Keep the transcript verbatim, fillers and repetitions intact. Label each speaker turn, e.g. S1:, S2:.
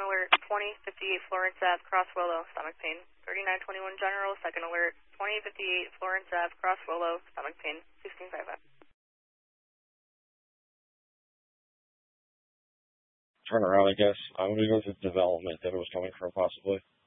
S1: alert, twenty fifty-eight Florence Ave, Cross Willow, stomach pain. thirty-nine twenty-one General, second alert, twenty fifty-eight Florence Ave, Cross Willow, stomach pain. sixteen fifty-five.
S2: Turn around, I guess. I'm going to go to development that it was coming from, possibly.